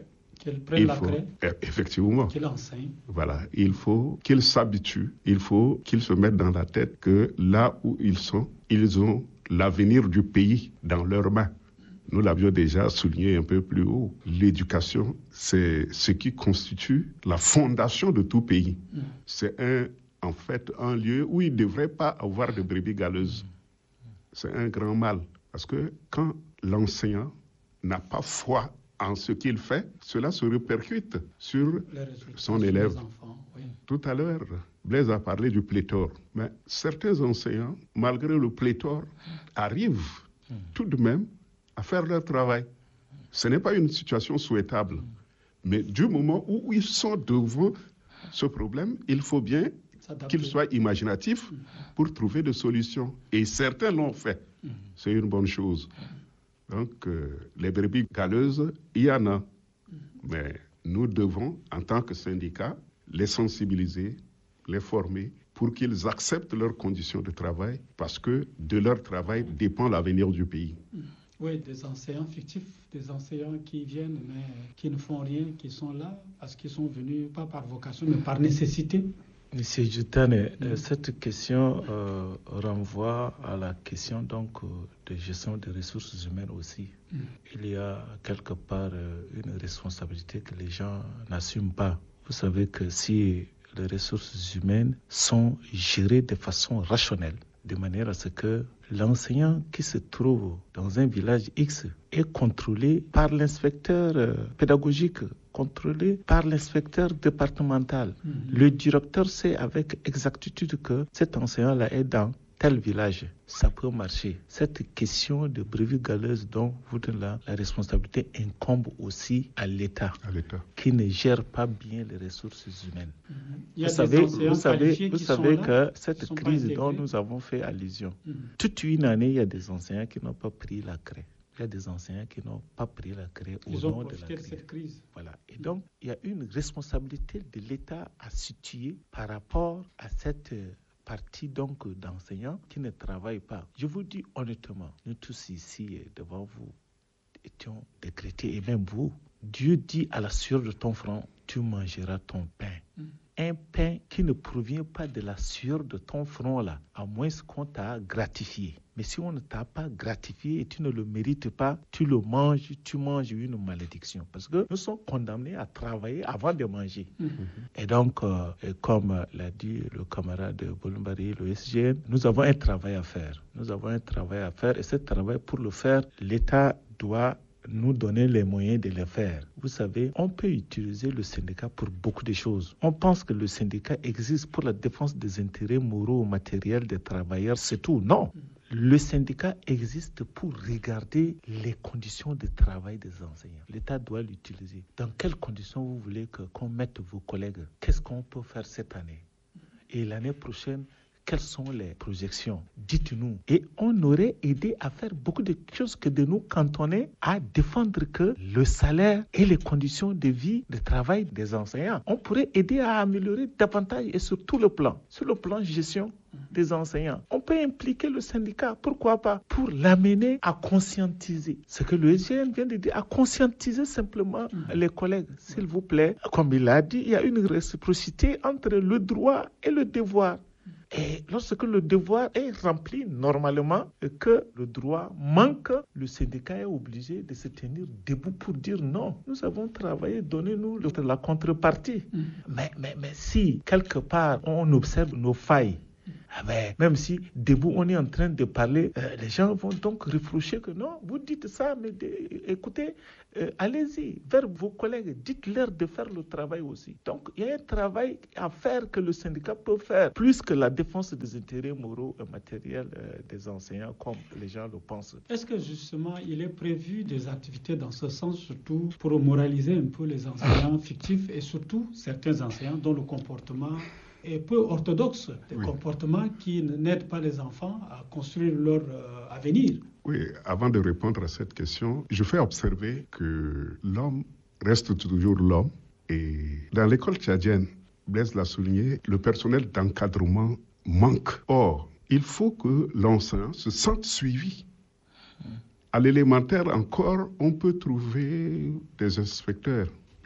Qu'il prenne il la faut, craie, effectivement, qu'il enseigne. Voilà, il faut qu'ils s'habituent, il faut qu'ils se mettent dans la tête que là où ils sont, ils ont l'avenir du pays dans leurs mains. Nous l'avions déjà souligné un peu plus haut. L'éducation, c'est ce qui constitue la fondation de tout pays. Mm. C'est un, en fait un lieu où il ne devrait pas avoir de brebis galeuses. C'est un grand mal. Parce que quand l'enseignant n'a pas foi en ce qu'il fait, cela se répercute sur son élève. Enfants, oui. Tout à l'heure, Blaise a parlé du pléthore. Mais certains enseignants, malgré le pléthore, arrivent mm. tout de même à faire leur travail. Ce n'est pas une situation souhaitable. Mm. Mais du moment où ils sont devant ce problème, il faut bien qu'ils soient imaginatifs mm. pour trouver des solutions. Et certains l'ont fait. Mm. C'est une bonne chose. Donc, euh, les brebis galeuses, il y en a. Mm. Mais nous devons, en tant que syndicat, les sensibiliser, les former pour qu'ils acceptent leurs conditions de travail parce que de leur travail dépend l'avenir du pays. Mm. Oui, des enseignants fictifs, des enseignants qui viennent mais qui ne font rien, qui sont là parce qu'ils sont venus pas par vocation mais par nécessité. Monsieur Djoutane, mmh. cette question euh, renvoie à la question donc euh, de gestion des ressources humaines aussi. Mmh. Il y a quelque part euh, une responsabilité que les gens n'assument pas. Vous savez que si les ressources humaines sont gérées de façon rationnelle, de manière à ce que l'enseignant qui se trouve dans un village X est contrôlé par l'inspecteur euh, pédagogique, contrôlé par l'inspecteur départemental. Mmh. Le directeur sait avec exactitude que cet enseignant-là est dans tel village. Ça peut marcher. Cette question de brebis galeuses dont vous dites là, la responsabilité incombe aussi à l'État, à l'État, qui ne gère pas bien les ressources humaines. Mmh. Vous savez, vous savez, vous savez que cette crise dont nous avons fait allusion, mmh. toute une année, il y a des enseignants qui n'ont pas pris la craie. Il y a des enseignants qui n'ont pas pris la craie au nom de la crise. Cette crise. Voilà. Et donc, il y a une responsabilité de l'État à situer par rapport à cette partie donc d'enseignants qui ne travaillent pas. Je vous dis honnêtement, nous tous ici devant vous étions décrétés, et même vous, Dieu dit à la sueur de ton front, tu mangeras ton pain. Mm. Un pain qui ne provient pas de la sueur de ton front là, à moins qu'on t'a gratifié. Mais si on ne t'a pas gratifié et tu ne le mérites pas, tu le manges, tu manges une malédiction. Parce que nous sommes condamnés à travailler avant de manger. Mm-hmm. Et donc, euh, et comme l'a dit le camarade Bolumbari, le S G N, nous avons un travail à faire. Nous avons un travail à faire et ce travail, pour le faire, l'État doit nous donner les moyens de le faire. Vous savez, on peut utiliser le syndicat pour beaucoup de choses. On pense que le syndicat existe pour la défense des intérêts moraux ou matériels des travailleurs, c'est tout. Non. Le syndicat existe pour regarder les conditions de travail des enseignants. L'État doit l'utiliser. Dans quelles conditions vous voulez que, qu'on mette vos collègues? Qu'est-ce qu'on peut faire cette année? Et l'année prochaine, quelles sont les projections? Dites-nous. Et on aurait aidé à faire beaucoup de choses que de nous cantonner à défendre que le salaire et les conditions de vie, de travail des enseignants. On pourrait aider à améliorer davantage et sur tout le plan, sur le plan gestion des enseignants. On peut impliquer le syndicat, pourquoi pas, pour l'amener à conscientiser. Ce que le S G N vient de dire, à conscientiser simplement mmh. les collègues. S'il vous plaît, comme il l'a dit, il y a une réciprocité entre le droit et le devoir. Et lorsque le devoir est rempli normalement et que le droit manque, le syndicat est obligé de se tenir debout pour dire non. Nous avons travaillé, donnez-nous la contrepartie. Mm. Mais, mais, mais si quelque part on observe nos failles, ah ben, même si debout on est en train de parler, euh, les gens vont donc reprocher que non, vous dites ça, mais de, écoutez, euh, allez-y vers vos collègues, dites-leur de faire le travail aussi. Donc il y a un travail à faire que le syndicat peut faire, plus que la défense des intérêts moraux et matériels euh, des enseignants, comme les gens le pensent. Est-ce que justement il est prévu des activités dans ce sens, surtout pour moraliser un peu les enseignants fictifs et surtout certains enseignants dont le comportement est peu orthodoxe, des oui. comportements qui n'aident pas les enfants à construire leur euh, avenir? Oui, avant de répondre à cette question, je fais observer que l'homme reste toujours l'homme. Et dans l'école tchadienne, Blaise l'a souligné, le personnel d'encadrement manque. Or, il faut que l'enseignant se sente suivi. À l'élémentaire encore, on peut trouver des inspecteurs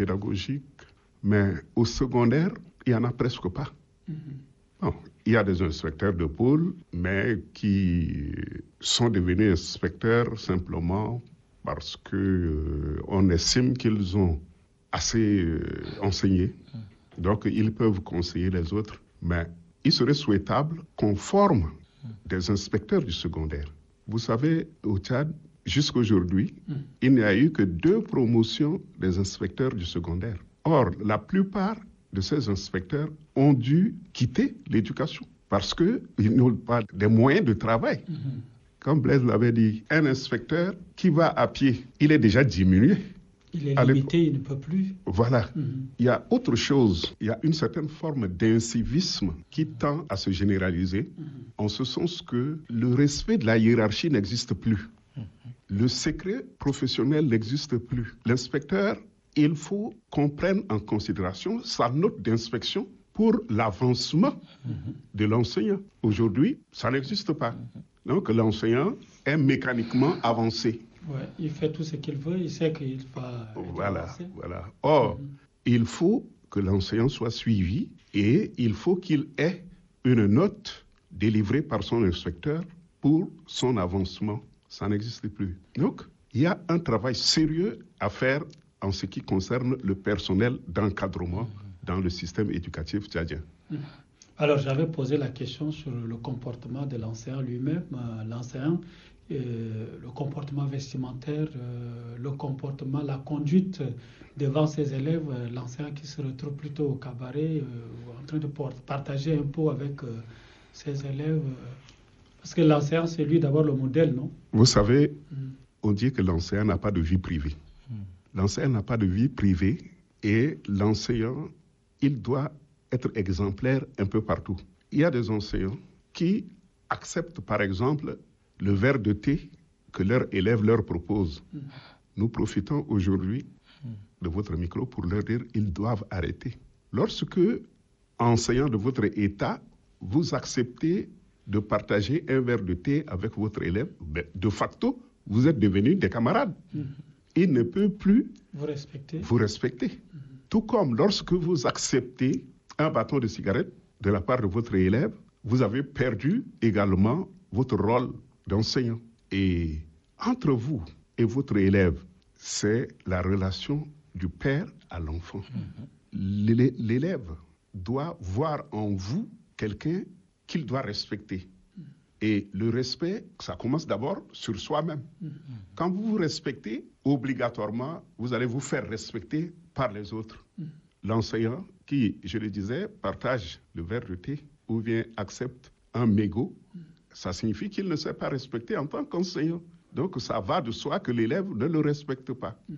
pédagogique, mais au secondaire, il n'y en a presque pas. Mm-hmm. Bon, il y a des inspecteurs de pôle, mais qui sont devenus inspecteurs simplement parce qu'on euh, estime qu'ils ont assez euh, enseigné. Donc, ils peuvent conseiller les autres. Mais il serait souhaitable qu'on forme des inspecteurs du secondaire. Vous savez, au Tchad, jusqu'à aujourd'hui, mm. il n'y a eu que deux promotions des inspecteurs du secondaire. Or, la plupart de ces inspecteurs ont dû quitter l'éducation parce qu'ils n'ont pas des moyens de travail. Mm-hmm. Comme Blaise l'avait dit, un inspecteur qui va à pied, il est déjà diminué. Il est limité, il ne peut plus. Voilà. Mm-hmm. Il y a autre chose. Il y a une certaine forme d'incivisme qui tend à se généraliser, mm-hmm. en ce sens que le respect de la hiérarchie n'existe plus. Mm-hmm. Le secret professionnel n'existe plus. L'inspecteur, il faut qu'on prenne en considération sa note d'inspection pour l'avancement mm-hmm. de l'enseignant. Aujourd'hui, ça n'existe pas. Mm-hmm. Donc, l'enseignant est mécaniquement avancé. Ouais, il fait tout ce qu'il veut, il sait qu'il va... Voilà, voilà. Or, mm-hmm. il faut que l'enseignant soit suivi et il faut qu'il ait une note délivrée par son inspecteur pour son avancement. Ça n'existe plus. Donc, il y a un travail sérieux à faire en ce qui concerne le personnel d'encadrement mm-hmm. dans le système éducatif tchadien. Mm-hmm. Alors, j'avais posé la question sur le comportement de l'enseignant lui-même. Euh, l'enseignant, euh, le comportement vestimentaire, euh, le comportement, la conduite devant ses élèves. Euh, l'enseignant qui se retrouve plutôt au cabaret, euh, en train de partager un pot avec euh, ses élèves. Euh, parce que l'enseignant, c'est lui d'abord le modèle, non? Vous savez, mm. on dit que l'enseignant n'a pas de vie privée. Mm. L'enseignant n'a pas de vie privée et l'enseignant, il doit être exemplaire un peu partout. Il y a des enseignants qui acceptent, par exemple, le verre de thé que leurs élèves leur proposent. Mm. Nous profitons aujourd'hui mm. de votre micro pour leur dire qu'ils doivent arrêter. Lorsque, enseignant de votre état, vous acceptez de partager un verre de thé avec votre élève, ben, de facto, vous êtes devenus des camarades. Mm. Il ne peut plus vous respecter. Vous respecter. Mm. Tout comme lorsque vous acceptez un bâton de cigarette de la part de votre élève, vous avez perdu également votre rôle d'enseignant. Et entre vous et votre élève, c'est la relation du père à l'enfant. Mm-hmm. L'élève doit voir en vous quelqu'un qu'il doit respecter. Mm-hmm. Et le respect, ça commence d'abord sur soi-même. Mm-hmm. Quand vous vous respectez, obligatoirement, vous allez vous faire respecter par les autres. Mm-hmm. L'enseignant qui, je le disais, partage le verre de thé ou bien accepte un mégot, ça signifie qu'il ne s'est pas respecté en tant qu'enseignant. Donc, ça va de soi que l'élève ne le respecte pas. Mm-hmm.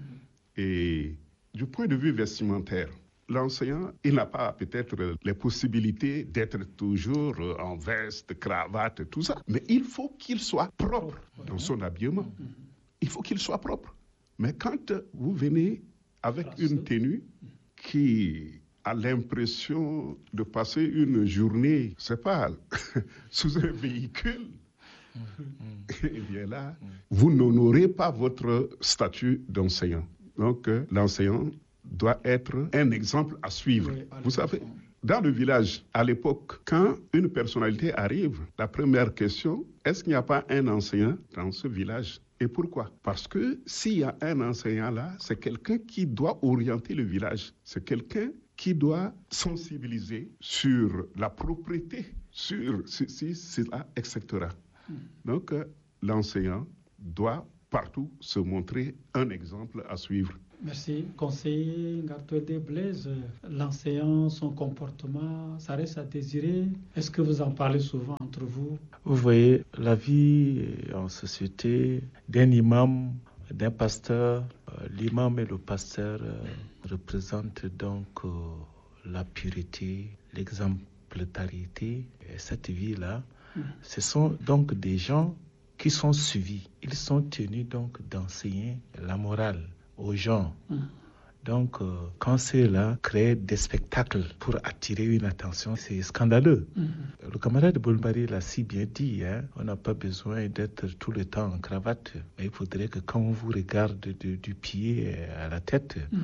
Et du point de vue vestimentaire, l'enseignant, il n'a pas peut-être les possibilités d'être toujours en veste, cravate, tout ça. Mais il faut qu'il soit propre dans son habillement. Mm-hmm. Il faut qu'il soit propre. Mais quand vous venez avec une tenue qui a l'impression de passer une journée, c'est pas, sous un véhicule, mm-hmm. et bien là, mm-hmm. vous n'honorez pas votre statut d'enseignant. Donc, euh, l'enseignant doit être un exemple à suivre. Oui, vous savez, dans le village, à l'époque, quand une personnalité arrive, la première question, est-ce qu'il n'y a pas un enseignant dans ce village? Et pourquoi? Parce que s'il y a un enseignant là, c'est quelqu'un qui doit orienter le village. C'est quelqu'un qui doit sensibiliser sur la propriété, sur ceci, cela, et cetera. Mm. Donc, euh, l'enseignant doit partout se montrer un exemple à suivre. Merci. Conseiller Ngartouédé Blaise, l'enseignant, son comportement, ça reste à désirer. Est-ce que vous en parlez souvent entre vous? Vous voyez, la vie en société d'un imam, d'un pasteur, euh, l'imam et le pasteur euh, représentent donc euh, la pureté, l'exemplarité. Et cette vie-là, mmh. ce sont donc des gens qui sont suivis. Ils sont tenus donc d'enseigner la morale aux gens. Mmh. Donc, euh, quand ceux-là créent des spectacles pour attirer une attention, c'est scandaleux. Mmh. Le camarade Boulbari l'a si bien dit, hein, on n'a pas besoin d'être tout le temps en cravate. Mais il faudrait que quand on vous regarde de, du pied à la tête, mmh.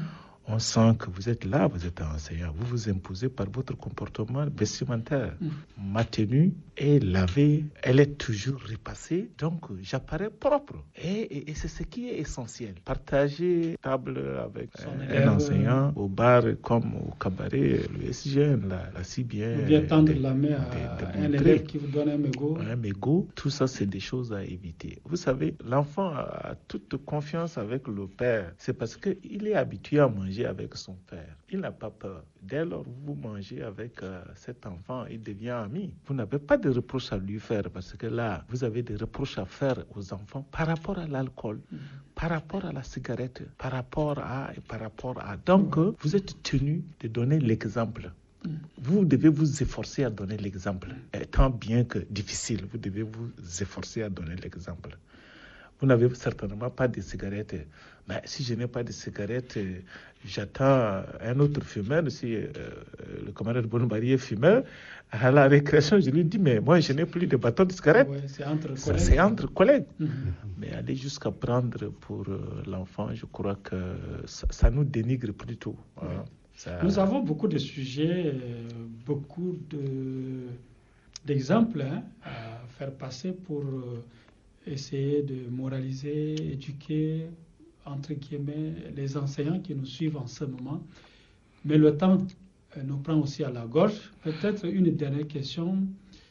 On sent que vous êtes là, vous êtes enseignant, vous vous imposez par votre comportement vestimentaire. Mmh. Ma tenue est lavée, elle est toujours repassée, donc j'apparais propre. Et, et, et c'est ce qui est essentiel. Partager table avec un, un enseignant au bar comme au cabaret, le S G N l'a, l'a si bien. Ou bien tendre la main à un élève qui vous donne un mégot. Un mégot, tout ça c'est des choses à éviter. Vous savez, l'enfant a toute confiance avec le père. C'est parce qu'il est habitué à manger avec son père. Il n'a pas peur. Dès lors que vous mangez avec euh, cet enfant, il devient ami. Vous n'avez pas de reproches à lui faire parce que là, vous avez des reproches à faire aux enfants par rapport à l'alcool, mmh. par rapport à la cigarette, par rapport à et par rapport à. Donc, mmh. vous êtes tenu de donner l'exemple. Mmh. Vous devez vous efforcer à donner l'exemple. Étant bien que difficile, vous devez vous efforcer à donner l'exemple. Vous n'avez certainement pas de cigarettes. Mais si je n'ai pas de cigarettes, j'attends un autre fumeur. Si euh, le camarade Bonbari est fumeur, à la récréation, je lui dis, mais moi, je n'ai plus de bâton de cigarette. Ouais, c'est entre Ça, collègues. C'est entre collègues. Mm-hmm. Mais aller jusqu'à prendre pour euh, l'enfant, je crois que ça, ça nous dénigre plutôt. Hein. Ouais. Ça... Nous avons beaucoup de sujets, euh, beaucoup de, d'exemples hein, à faire passer pour... Euh, essayer de moraliser, éduquer, entre guillemets, les enseignants qui nous suivent en ce moment. Mais le temps euh, nous prend aussi à la gorge. Peut-être une dernière question.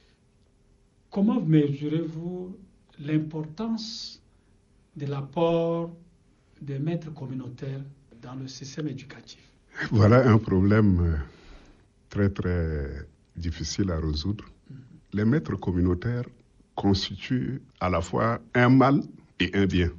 Comment mesurez-vous l'importance de l'apport des maîtres communautaires dans le système éducatif? Voilà un problème très, très difficile à résoudre. Mm-hmm. Les maîtres communautaires constitue à la fois un mal et un bien.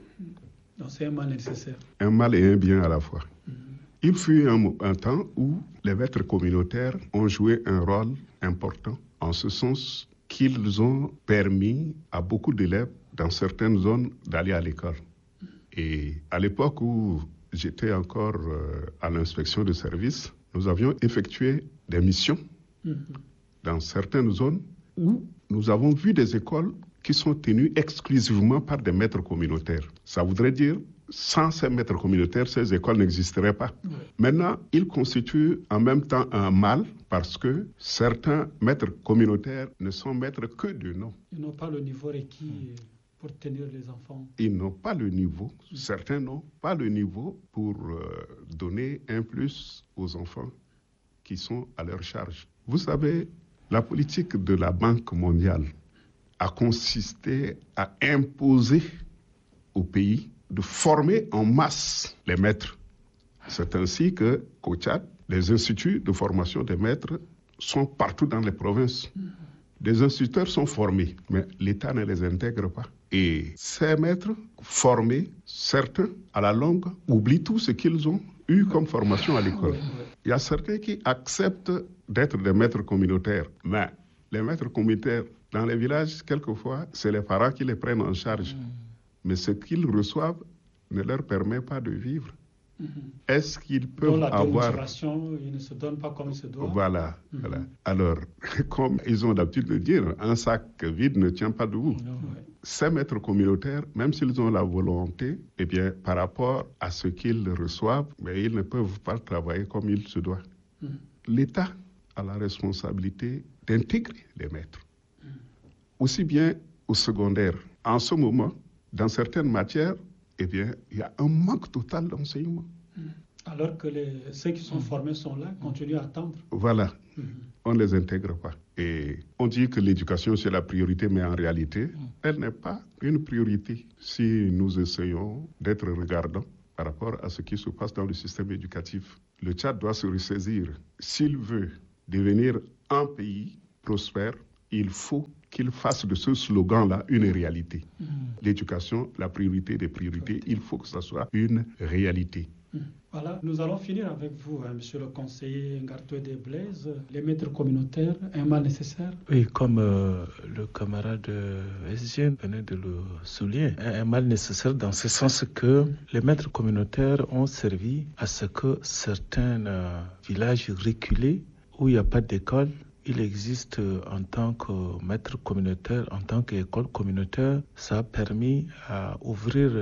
Donc c'est un mal nécessaire. Un mal et un bien à la fois. Mm-hmm. Il fut un, un temps où les maîtres communautaires ont joué un rôle important, en ce sens qu'ils ont permis à beaucoup d'élèves dans certaines zones d'aller à l'école. Mm-hmm. Et à l'époque où j'étais encore euh, à l'inspection de service, nous avions effectué des missions mm-hmm. dans certaines zones où nous avons vu des écoles qui sont tenues exclusivement par des maîtres communautaires. Ça voudrait dire, sans ces maîtres communautaires, ces écoles n'existeraient pas. Oui. Maintenant, ils constituent en même temps un mal parce que certains maîtres communautaires ne sont maîtres que de nom. Ils n'ont pas le niveau requis pour tenir les enfants. Ils n'ont pas le niveau, oui. Certains n'ont pas le niveau pour euh, donner un plus aux enfants qui sont à leur charge. Vous savez, la politique de la Banque mondiale a consisté à imposer au pays de former en masse les maîtres. C'est ainsi que, qu'au Tchad, les instituts de formation des maîtres sont partout dans les provinces. Des instituteurs sont formés, mais l'État ne les intègre pas. Et ces maîtres formés, certains, à la longue, oublient tout ce qu'ils ont eu comme formation à l'école. Il y a certains qui acceptent d'être des maîtres communautaires, mais les maîtres communautaires, dans les villages, quelquefois, c'est les parents qui les prennent en charge. Mmh. Mais ce qu'ils reçoivent ne leur permet pas de vivre. Mmh. Est-ce qu'ils peuvent Dans la avoir... démonstration, ils ne se donnent pas comme il se doit. Voilà, mmh. voilà. Alors, comme ils ont l'habitude de dire, un sac vide ne tient pas debout. Non, ouais. Ces maîtres communautaires, même s'ils ont la volonté, eh bien, par rapport à ce qu'ils reçoivent, mais ils ne peuvent pas travailler comme il se doit. Mmh. L'État a la responsabilité d'intégrer les maîtres, mmh. aussi bien au secondaire. En ce moment, dans certaines matières, eh bien, il y a un manque total d'enseignement. Mmh. Alors que les, ceux qui sont mmh. formés sont là, continuent à attendre. Voilà, mmh. on ne les intègre pas. Et on dit que l'éducation, c'est la priorité, mais en réalité, mmh. elle n'est pas une priorité. Si nous essayons d'être regardants par rapport à ce qui se passe dans le système éducatif, le Tchad doit se ressaisir. S'il veut devenir un pays prospère, il faut qu'il fasse de ce slogan-là une réalité. Mmh. L'éducation, la priorité des priorités, il faut que ça soit une réalité. Mmh. Voilà, nous allons finir avec vous, hein, monsieur le conseiller Ngartoué de Blaise. Les maîtres communautaires, un mal nécessaire? Oui, comme euh, le camarade S G N venait de le souligner, un, un mal nécessaire dans ce sens que les maîtres communautaires ont servi à ce que certains euh, villages reculés où il n'y a pas d'école, il existe en tant que maître communautaire, en tant qu'école communautaire. Ça a permis à ouvrir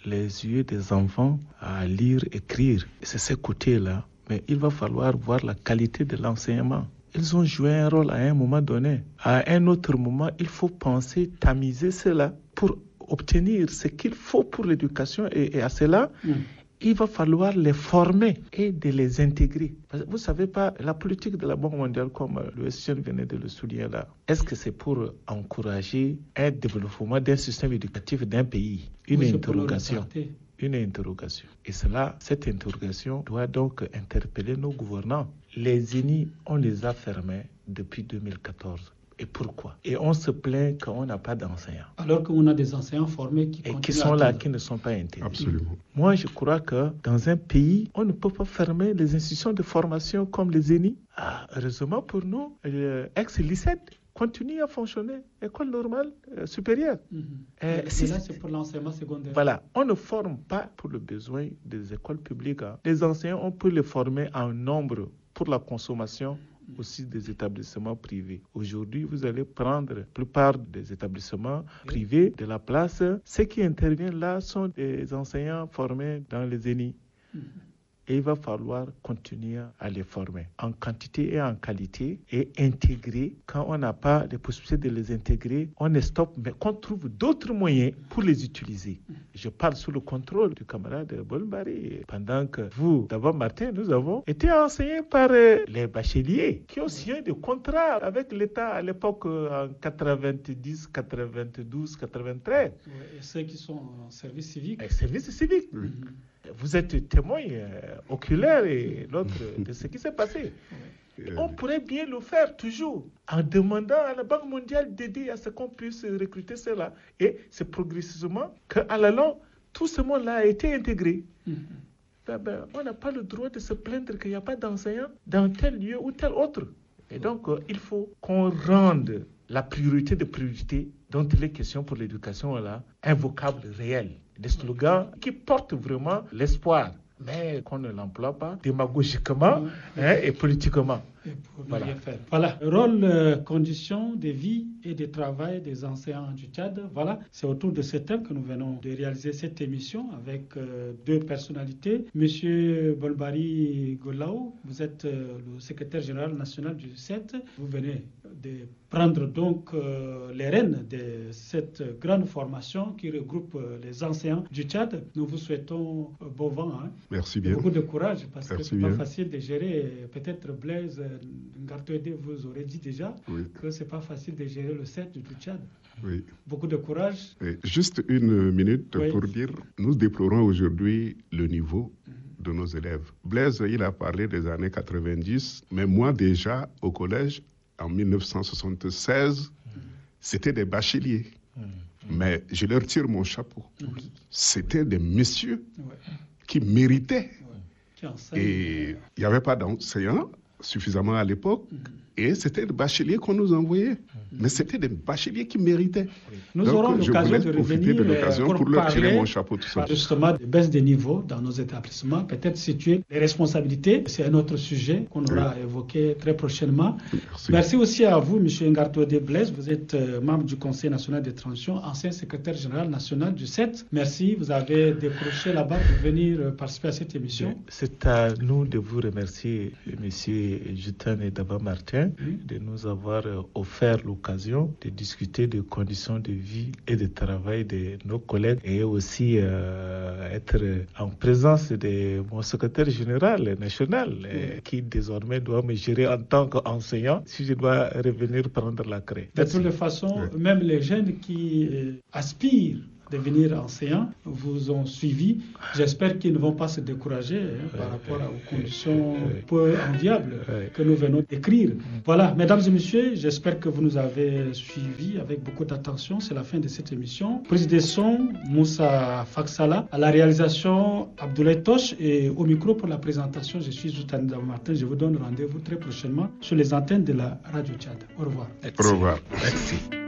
les yeux des enfants à lire, écrire. C'est ce côté-là. Mais il va falloir voir la qualité de l'enseignement. Ils ont joué un rôle à un moment donné. À un autre moment, il faut penser, tamiser cela pour obtenir ce qu'il faut pour l'éducation. Et, et à cela, mmh. il va falloir les former et de les intégrer. Parce que vous ne savez pas, la politique de la Banque mondiale, comme le S G N venait de le souligner là, est-ce que c'est pour encourager un développement d'un système éducatif d'un pays? Une oui, interrogation. Une interrogation. Et cela, cette interrogation doit donc interpeller nos gouvernants. Les I N I, on les a fermés depuis deux mille quatorze. Et pourquoi? Et on se plaint qu'on n'a pas d'enseignants. Alors qu'on a des enseignants formés qui, et qui sont là, qui ne sont pas intégrés. Absolument. Moi, je crois que dans un pays, on ne peut pas fermer les institutions de formation comme les I N I. Ah, heureusement pour nous, ex-lycée continue à fonctionner, école normale euh, supérieure. Mm-hmm. Euh, c'est là, c'est pour l'enseignement secondaire. Voilà, on ne forme pas pour le besoin des écoles publiques. Hein. Les enseignants, on peut les former en nombre pour la consommation aussi des établissements privés. Aujourd'hui, vous allez prendre la plupart des établissements privés de la place. Ceux qui interviennent là sont des enseignants formés dans les I N I. Mm-hmm. Et il va falloir continuer à les former en quantité et en qualité et intégrer. Quand on n'a pas les possibilités de les intégrer, on les stoppe, mais qu'on trouve d'autres moyens pour les utiliser. Je parle sous le contrôle du camarade Bolmbari. Pendant que vous, d'abord Martin, nous avons été enseignés par les bacheliers qui ont signé des contrats avec l'État à l'époque en quatre-vingt-dix, quatre-vingt-douze, quatre-vingt-treize. Ouais, et ceux qui sont en service civique. Et service civique. Oui. Mm-hmm. Vous êtes témoin euh, oculaire et l'autre de ce qui s'est passé. Oui. On pourrait bien le faire toujours en demandant à la Banque mondiale d'aider à ce qu'on puisse recruter cela. Et c'est progressivement qu'à la longue, tout ce monde-là a été intégré. Mm-hmm. Ben, ben, on n'a pas le droit de se plaindre qu'il n'y a pas d'enseignants dans tel lieu ou tel autre. Et donc, euh, il faut qu'on rende la priorité de priorité dont il est question pour l'éducation là, un vocable réel. Des slogans qui portent vraiment l'espoir, mais qu'on ne l'emploie pas démagogiquement mmh. hein, et politiquement. Et pour voilà. Bien faire. Voilà, rôle, euh, conditions de vie et de travail des enseignants du Tchad. Voilà, c'est autour de ce thème que nous venons de réaliser cette émission avec euh, deux personnalités. Monsieur Bolmbari Golaou, vous êtes euh, le secrétaire général national du C E T. Vous venez de prendre donc euh, les rênes de cette grande formation qui regroupe euh, les enseignants du Tchad. Nous vous souhaitons euh, bon vent. Hein. Merci bien. Beaucoup de courage parce Merci que c'est bien. pas facile de gérer. Peut-être Blaise Ngartouédé vous aurait dit déjà oui. que c'est pas facile de gérer le C E T du Tchad. Oui. Beaucoup de courage. Et juste une minute oui. pour dire, nous déplorons aujourd'hui le niveau mm-hmm. de nos élèves. Blaise, il a parlé des années quatre-vingt-dix, mais moi déjà au collège, en dix-neuf cent soixante-seize, mm-hmm. c'était des bacheliers. Mm-hmm. Mais je leur tire mon chapeau. Mm-hmm. C'était des messieurs ouais. qui méritaient. Ouais. Qui et il n'y avait pas d'enseignants suffisamment à l'époque. Mm-hmm. Et c'était des bacheliers qu'on nous envoyait. Mmh. Mais c'était des bacheliers qui méritaient. Oui. Nous Donc, aurons l'occasion de revenir de l'occasion pour, pour leur tirer mon chapeau tout ça. Justement, de baisse des niveaux dans nos établissements, peut-être situer les responsabilités. C'est un autre sujet qu'on aura oui. évoqué très prochainement. Merci. Merci aussi à vous, M. Ngartouédé Blaise. Vous êtes euh, membre du Conseil national de transition, ancien secrétaire général national du C E T. Merci. Vous avez décroché la barre pour venir euh, participer à cette émission. C'est à nous de vous remercier, M. Jutan et Daba Martin, de nous avoir offert l'occasion de discuter des conditions de vie et de travail de nos collègues et aussi euh, être en présence de mon secrétaire général national oui. qui désormais doit me gérer en tant qu'enseignant si je dois revenir prendre la craie. De toutes les façons, oui. même les jeunes qui euh, aspirent devenir enseignants vous ont suivi. J'espère qu'ils ne vont pas se décourager hein, par rapport aux conditions peu enviables que nous venons d'écrire. Voilà, mesdames et messieurs, j'espère que vous nous avez suivis avec beaucoup d'attention. C'est la fin de cette émission. Prise de son, Moussa Faksala. À la réalisation, Abdoulaye Toche. Et au micro pour la présentation, je suis Zoutane Daba Martin. Je vous donne rendez-vous très prochainement sur les antennes de la Radio Tchad. Au revoir. Merci. Au revoir. Merci.